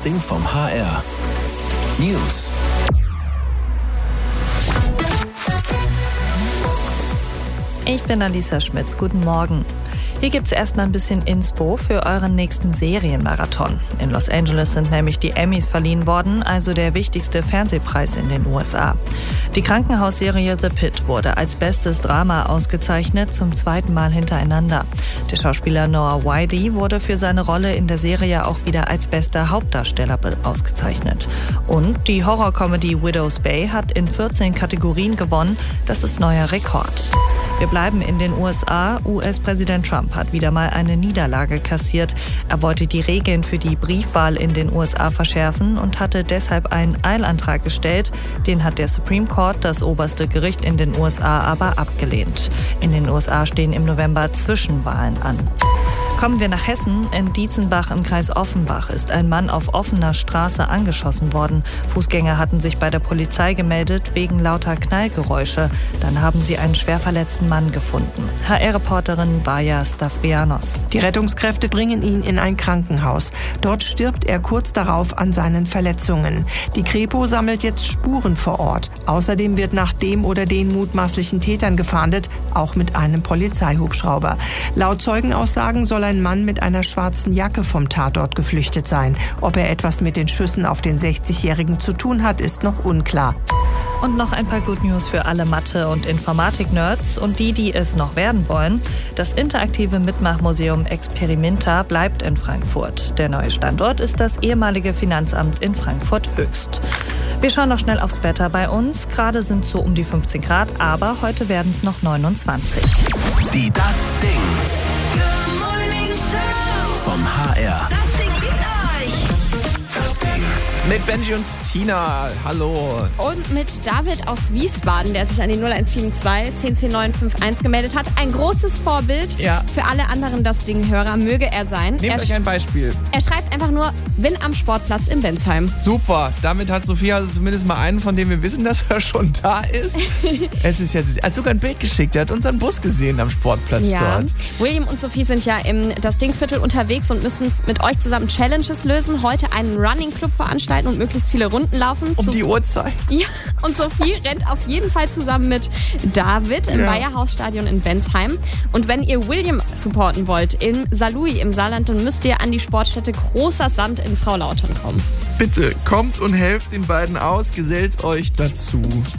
Ding vom HR. News. Ich bin Alisa Schmitz. Guten Morgen. Hier gibt's erstmal ein bisschen Inspo für euren nächsten Serienmarathon. In Los Angeles sind nämlich die Emmys verliehen worden, also der wichtigste Fernsehpreis in den USA. Die Krankenhausserie The Pitt wurde als bestes Drama ausgezeichnet, zum zweiten Mal hintereinander. Der Schauspieler Noah Wyle wurde für seine Rolle in der Serie auch wieder als bester Hauptdarsteller ausgezeichnet. Und die Horror-Comedy Widow's Bay hat in 14 Kategorien gewonnen. Das ist neuer Rekord. Wir bleiben in den USA. US-Präsident Trump hat wieder mal eine Niederlage kassiert. Er wollte die Regeln für die Briefwahl in den USA verschärfen und hatte deshalb einen Eilantrag gestellt. Den hat der Supreme Court, das oberste Gericht in den USA, aber abgelehnt. In den USA stehen im November Zwischenwahlen an. Kommen wir nach Hessen. In Dietzenbach im Kreis Offenbach ist ein Mann auf offener Straße angeschossen worden. Fußgänger hatten sich bei der Polizei gemeldet wegen lauter Knallgeräusche. Dann haben sie einen schwer verletzten Mann gefunden. HR-Reporterin Vaja Stavrianos. Die Rettungskräfte bringen ihn in ein Krankenhaus. Dort stirbt er kurz darauf an seinen Verletzungen. Die Kripo sammelt jetzt Spuren vor Ort. Außerdem wird nach dem oder den mutmaßlichen Tätern gefahndet, auch mit einem Polizeihubschrauber. Laut Zeugenaussagen soll ein Mann mit einer schwarzen Jacke vom Tatort geflüchtet sein. Ob er etwas mit den Schüssen auf den 60-Jährigen zu tun hat, ist noch unklar. Und noch ein paar Good News für alle Mathe- und Informatik-Nerds und die es noch werden wollen. Das interaktive Mitmachmuseum Experimenta bleibt in Frankfurt. Der neue Standort ist das ehemalige Finanzamt in Frankfurt-Höchst. Wir schauen noch schnell aufs Wetter bei uns. Gerade sind es so um die 15 Grad, aber heute werden es noch 29. Die Das Ding vom HR. Das Ding liebt euch. Das Ding. Mit Benji und Tina, hallo. Und mit David aus Wiesbaden, der sich an die 0172 1010 gemeldet hat. Ein großes Vorbild für alle anderen Das Ding-Hörer möge er sein. Nehmt euch ein Beispiel. Er schreibt einfach nur, bin am Sportplatz in Bensheim. Super, damit hat Sophia also zumindest mal einen, von dem wir wissen, dass er schon da ist. Es ist ja süß. Er hat sogar ein Bild geschickt, er hat unseren Bus gesehen am Sportplatz dort. William und Sophie sind ja im Das Ding-Viertel unterwegs und müssen mit euch zusammen Challenges lösen. Heute einen Running Club veranstalten und möglichst viele Runden laufen. Um die Uhrzeit. Ja, und Sophie rennt auf jeden Fall zusammen mit David im Weiherhausstadion in Bensheim. Und wenn ihr William supporten wollt in Saarlouis im Saarland, dann müsst ihr an die Sportstätte Großer Sand in Fraulautern kommen. Bitte, kommt und helft den beiden aus, gesellt euch dazu.